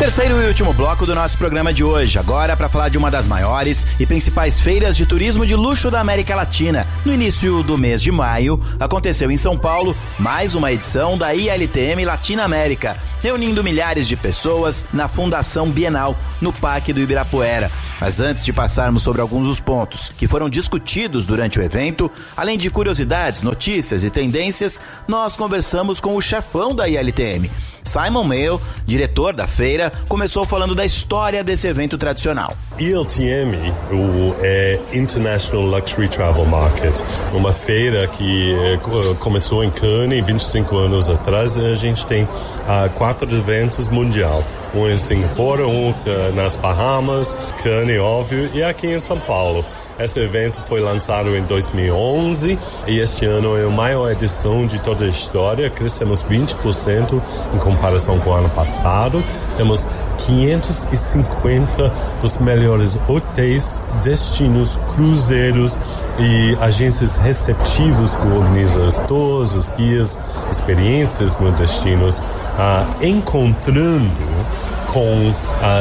Terceiro e último bloco do nosso programa de hoje, agora para falar de uma das maiores e principais feiras de turismo de luxo da América Latina. No início do mês de maio, aconteceu em São Paulo mais uma edição da ILTM Latinoamérica, reunindo milhares de pessoas na Fundação Bienal, no Parque do Ibirapuera. Mas antes de passarmos sobre alguns dos pontos que foram discutidos durante o evento, além de curiosidades, notícias e tendências, nós conversamos com o chefão da ILTM. Simon Mayo, diretor da feira, começou falando da história desse evento tradicional. ILTM é International Luxury Travel Market, uma feira que começou em Cannes 25 anos atrás. A gente tem 4 eventos mundial, um em Singapura, um nas Bahamas, Cannes, óbvio, e aqui em São Paulo. Esse evento foi lançado em 2011 e este ano é a maior edição de toda a história. Crescemos 20% em comparação com o ano passado. Temos 550 dos melhores hotéis, destinos, cruzeiros e agências receptivas que organizam as tours, os guias, experiências nos destinos, encontrando com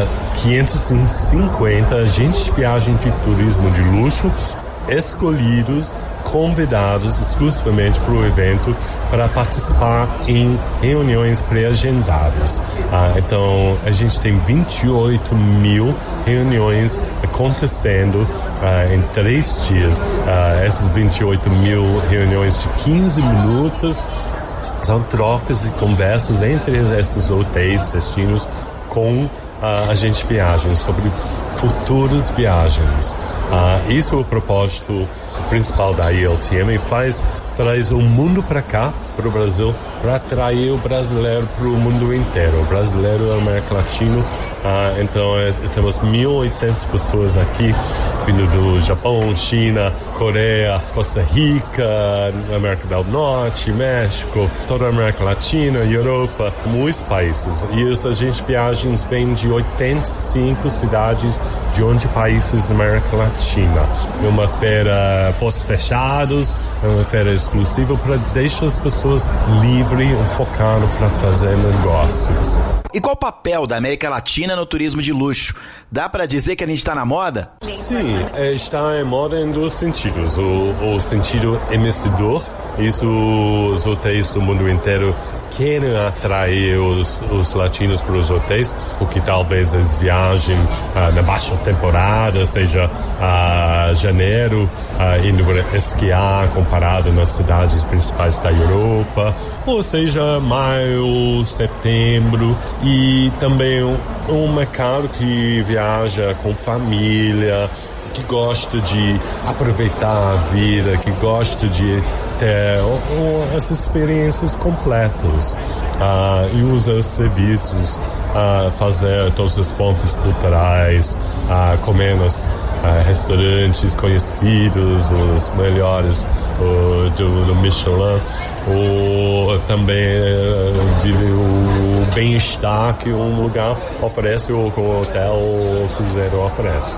550 agentes de viagem de turismo de luxo escolhidos, convidados exclusivamente para o evento para participar em reuniões pré-agendadas. Então, a gente tem 28 mil reuniões acontecendo em 3 dias. Essas 28 mil reuniões de 15 minutos são trocas e conversas entre esses hotéis, destinos, com a gente viaja sobre futuras viagens. Isso é o propósito principal da ILTM, traz o mundo para cá, para o Brasil, para atrair o brasileiro para o mundo inteiro, o brasileiro da América Latina. Então temos 1.800 pessoas aqui vindo do Japão, China, Coreia, Costa Rica, América do Norte, México, toda a América Latina, Europa, muitos países. E essas viagens vêm de 85 cidades de 11 países da América Latina. É uma feira portos fechados, é uma feira exclusiva para deixar as pessoas livres e focadas para fazer negócios. E qual o papel da América Latina no turismo de luxo? Dá para dizer que a gente está na moda? Sim, está em moda em 2 sentidos. O sentido emissor, isso os hotéis do mundo inteiro querem atrair os latinos para os hotéis, porque talvez eles viajem na baixa temporada, seja janeiro, indo esquiar comparado nas cidades principais da Europa, ou seja, maio, setembro, e também um mercado que viaja com família, que gosta de aproveitar a vida, que gosta de ter essas experiências completas e usa os serviços, fazer todos os pontos culturais, comer nos restaurantes conhecidos, os melhores do Michelin, ou também vive o bem-estar que um lugar oferece, ou que o hotel ou o cruzeiro oferece.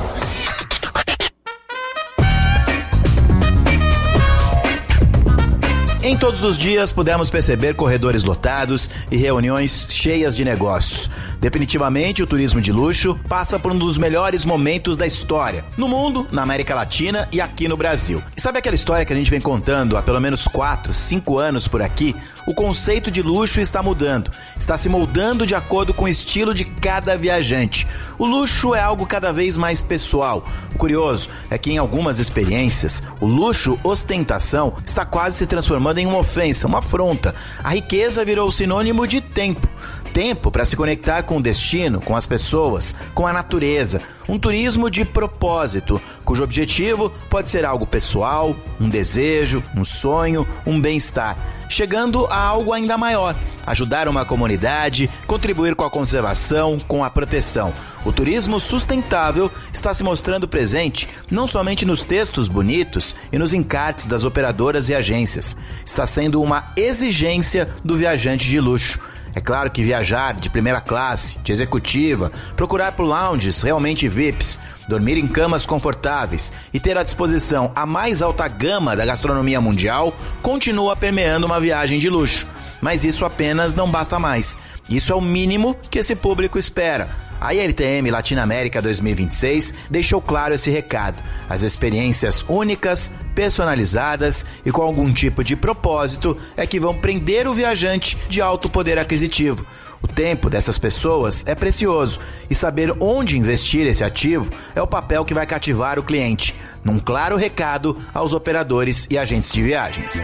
Em todos os dias pudemos perceber corredores lotados e reuniões cheias de negócios. Definitivamente o turismo de luxo passa por um dos melhores momentos da história, no mundo, na América Latina e aqui no Brasil. E sabe aquela história que a gente vem contando há pelo menos 4, 5 anos por aqui? O conceito de luxo está mudando, está se moldando de acordo com o estilo de cada viajante. O luxo é algo cada vez mais pessoal. O curioso é que em algumas experiências, o luxo ostentação está quase se transformando em uma ofensa, uma afronta. A riqueza virou sinônimo de tempo. Tempo para se conectar com o destino, com as pessoas, com a natureza. Um turismo de propósito, cujo objetivo pode ser algo pessoal, um desejo, um sonho, um bem-estar, chegando a algo ainda maior, ajudar uma comunidade, contribuir com a conservação, com a proteção. O turismo sustentável está se mostrando presente não somente nos textos bonitos e nos encartes das operadoras e agências. Está sendo uma exigência do viajante de luxo. É claro que viajar de primeira classe, de executiva, procurar por lounges realmente VIPs, dormir em camas confortáveis e ter à disposição a mais alta gama da gastronomia mundial continua permeando uma viagem de luxo. Mas isso apenas não basta mais. Isso é o mínimo que esse público espera. A ILTM Latinoamérica 2026 deixou claro esse recado. As experiências únicas, personalizadas e com algum tipo de propósito é que vão prender o viajante de alto poder aquisitivo. O tempo dessas pessoas é precioso e saber onde investir esse ativo é o papel que vai cativar o cliente, num claro recado aos operadores e agentes de viagens.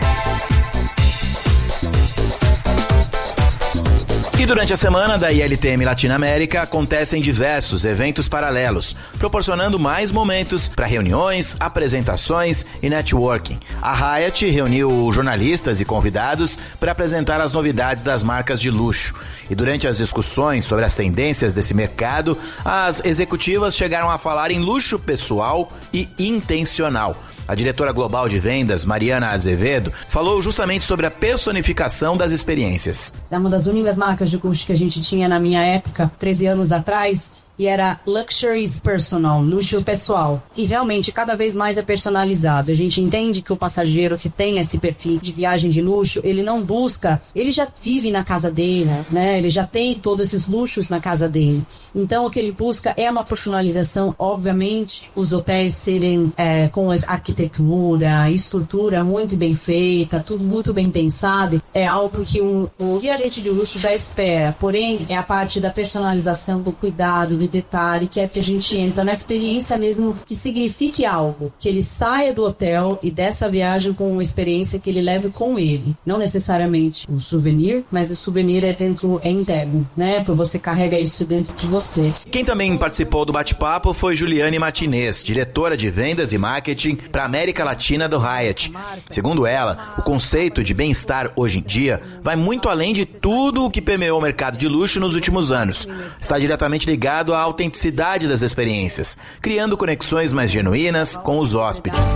E durante a semana da ILTM Latinoamérica acontecem diversos eventos paralelos, proporcionando mais momentos para reuniões, apresentações e networking. A Hyatt reuniu jornalistas e convidados para apresentar as novidades das marcas de luxo. E durante as discussões sobre as tendências desse mercado, as executivas chegaram a falar em luxo pessoal e intencional. A diretora global de vendas, Mariana Azevedo, falou justamente sobre a personificação das experiências. É uma das únicas marcas de luxo que a gente tinha na minha época, 13 anos atrás, e era Luxury is Personal, luxo pessoal. E realmente, cada vez mais é personalizado. A gente entende que o passageiro que tem esse perfil de viagem de luxo, ele não busca, ele já vive na casa dele, né? Ele já tem todos esses luxos na casa dele. Então, o que ele busca é uma personalização, obviamente, os hotéis serem com arquitetura, estrutura muito bem feita, tudo muito bem pensado. É algo que um viajante de luxo já espera. Porém, é a parte da personalização, do cuidado, do detalhe, que é que a gente entra na experiência mesmo, que signifique algo, que ele saia do hotel e dessa viagem com uma experiência que ele leve com ele, não necessariamente o souvenir, mas o souvenir é interno, né, para você carregar isso dentro de você. Quem também participou do bate-papo foi Juliane Martinez, diretora de vendas e marketing para a América Latina do Hyatt. Segundo ela, o conceito de bem-estar hoje em dia vai muito além de tudo o que permeou o mercado de luxo nos últimos anos. Está diretamente ligado à autenticidade das experiências, criando conexões mais genuínas com os hóspedes.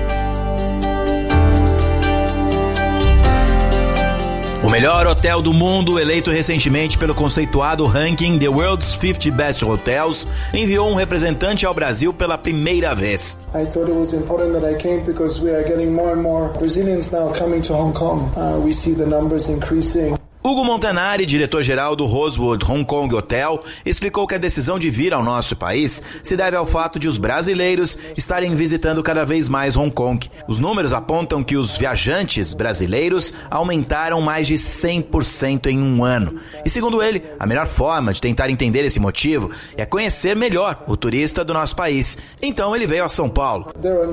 O melhor hotel do mundo, eleito recentemente pelo conceituado ranking The World's 50 Best Hotels, enviou um representante ao Brasil pela primeira vez. I thought it was important that I came because we are getting more and more Brazilians now coming to Hong Kong. We see the numbers increasing. Hugo Montanari, diretor-geral do Rosewood Hong Kong Hotel, explicou que a decisão de vir ao nosso país se deve ao fato de os brasileiros estarem visitando cada vez mais Hong Kong. Os números apontam que os viajantes brasileiros aumentaram mais de 100% em um ano. E segundo ele, a melhor forma de tentar entender esse motivo é conhecer melhor o turista do nosso país. Então ele veio a São Paulo.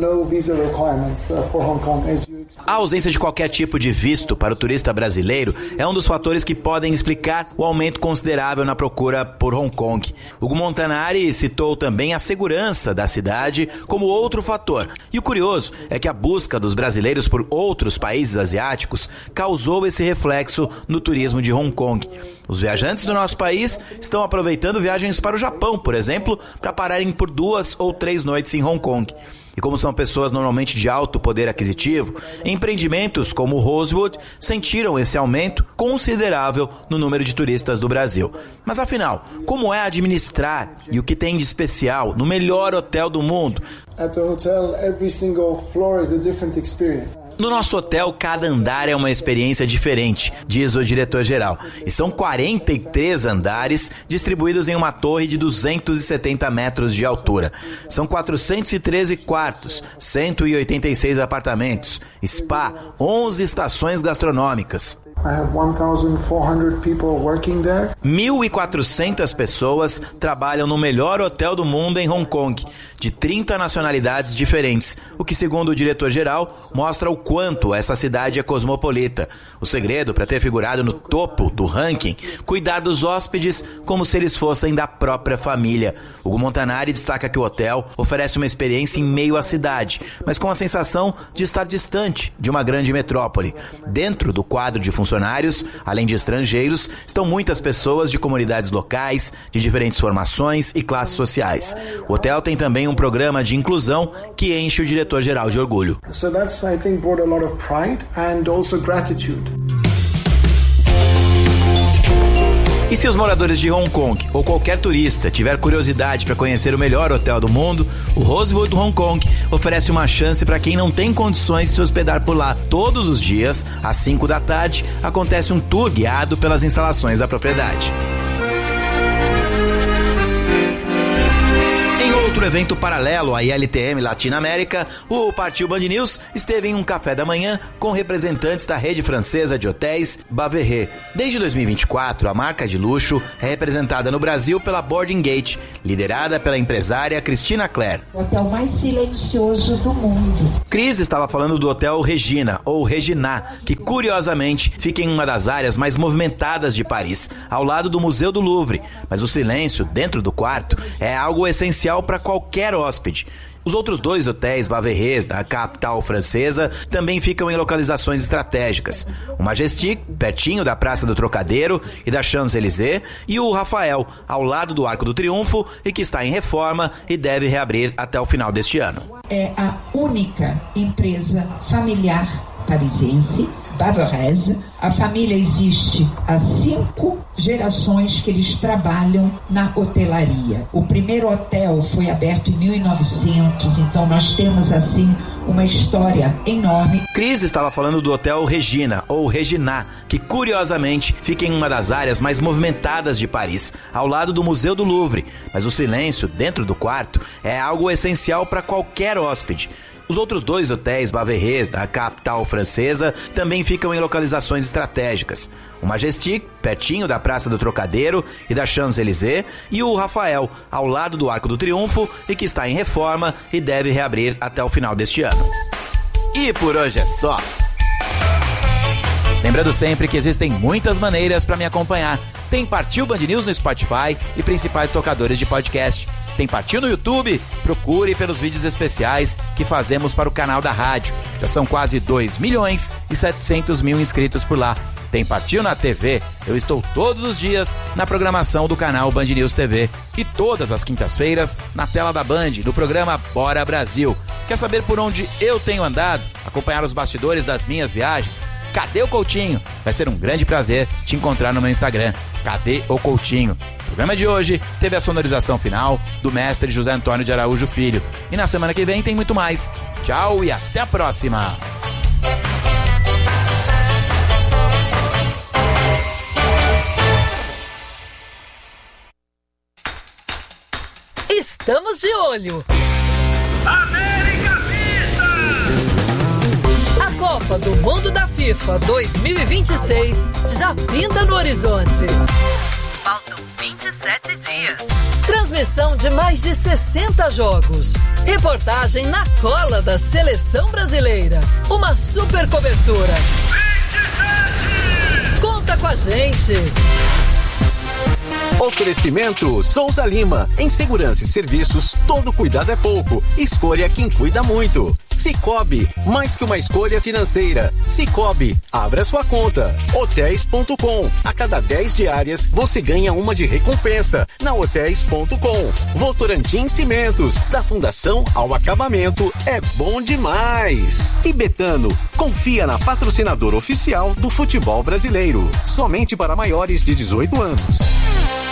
A ausência de qualquer tipo de visto para o turista brasileiro é um dos fatores que podem explicar o aumento considerável na procura por Hong Kong. Hugo Montanari citou também a segurança da cidade como outro fator. E o curioso é que a busca dos brasileiros por outros países asiáticos causou esse reflexo no turismo de Hong Kong. Os viajantes do nosso país estão aproveitando viagens para o Japão, por exemplo, para pararem por 2 ou 3 noites em Hong Kong. E como são pessoas normalmente de alto poder aquisitivo, empreendimentos como o Rosewood sentiram esse aumento considerável no número de turistas do Brasil. Mas afinal, como é administrar e o que tem de especial no melhor hotel do mundo? At the hotel, every single floor is a different experience. No nosso hotel, cada andar é uma experiência diferente, diz o diretor-geral. E são 43 andares distribuídos em uma torre de 270 metros de altura. São 413 quartos, 186 apartamentos, spa, 11 estações gastronômicas. I have 1,400 people working there. 1.400 pessoas trabalham no melhor hotel do mundo em Hong Kong, de 30 nacionalidades diferentes, o que, segundo o diretor-geral, mostra o quanto essa cidade é cosmopolita. O segredo para ter figurado no topo do ranking, cuidar dos hóspedes como se eles fossem da própria família. Hugo Montanari destaca que o hotel oferece uma experiência em meio à cidade, mas com a sensação de estar distante de uma grande metrópole. Dentro do quadro de funcionários, além de estrangeiros, estão muitas pessoas de comunidades locais, de diferentes formações e classes sociais. O hotel tem também um programa de inclusão que enche o diretor-geral de orgulho. So that's, I think, brought a lot of pride and also gratitude. E se os moradores de Hong Kong ou qualquer turista tiver curiosidade para conhecer o melhor hotel do mundo, o Rosewood Hong Kong oferece uma chance para quem não tem condições de se hospedar por lá. Todos os dias, às 5 da tarde, acontece um tour guiado pelas instalações da propriedade. Outro evento paralelo à ILTM Latinoamérica, o Partiu Band News esteve em um café da manhã com representantes da rede francesa de hotéis Baverré. Desde 2024, a marca de luxo é representada no Brasil pela Boarding Gate, liderada pela empresária Cristina Clare. O hotel mais silencioso do mundo. Cris estava falando do Hotel Regina, ou Regina, que curiosamente fica em uma das áreas mais movimentadas de Paris, ao lado do Museu do Louvre. Mas o silêncio dentro do quarto é algo essencial para qualquer hóspede. Os outros 2 hotéis Baverrés da capital francesa também ficam em localizações estratégicas. O Majestic, pertinho da Praça do Trocadero e da Champs-Élysées, e o Rafael, ao lado do Arco do Triunfo e que está em reforma e deve reabrir até o final deste ano. É a única empresa familiar parisiense, Baverrés. A família existe há 5 gerações que eles trabalham na hotelaria. O primeiro hotel foi aberto em 1900, então nós temos assim uma história enorme. Cris estava falando do Hotel Regina, ou Regina, que curiosamente fica em uma das áreas mais movimentadas de Paris, ao lado do Museu do Louvre. Mas o silêncio dentro do quarto é algo essencial para qualquer hóspede. Os outros 2 hotéis Baverrés da capital francesa também ficam em localizações estratégicas. O Majestic, pertinho da Praça do Trocadero e da Champs-Élysées, e o Rafael, ao lado do Arco do Triunfo e que está em reforma e deve reabrir até o final deste ano. E por hoje é só. Lembrando sempre que existem muitas maneiras para me acompanhar. Tem Partiu Band News no Spotify e principais tocadores de podcast. Tem Partiu no YouTube? Procure pelos vídeos especiais que fazemos para o canal da rádio. Já são quase 2.700.000 inscritos por lá. Tem Partiu na TV. Eu estou todos os dias na programação do canal Band News TV. E todas as quintas-feiras na tela da Band, do programa Bora Brasil. Quer saber por onde eu tenho andado? Acompanhar os bastidores das minhas viagens? Cadê o Coutinho? Vai ser um grande prazer te encontrar no meu Instagram. Cadê o Coutinho? O programa de hoje teve a sonorização final do mestre José Antônio de Araújo Filho. E na semana que vem tem muito mais. Tchau e até a próxima! Estamos de olho. América Vista! A Copa do Mundo da FIFA 2026 já pinta no horizonte. Faltam 27 dias. Transmissão de mais de 60 jogos. Reportagem na cola da seleção brasileira. Uma super cobertura. 27! Conta com a gente. Oferecimento Souza Lima. Em segurança e serviços, todo cuidado é pouco. Escolha quem cuida muito. Cicobi, mais que uma escolha financeira. Cicobi, abra sua conta. Hotéis.com. A cada 10 diárias, você ganha uma de recompensa. Na Hotéis.com. Votorantim Cimentos. Da fundação ao acabamento, é bom demais. E Betano, confia na patrocinadora oficial do futebol brasileiro. Somente para maiores de 18 anos.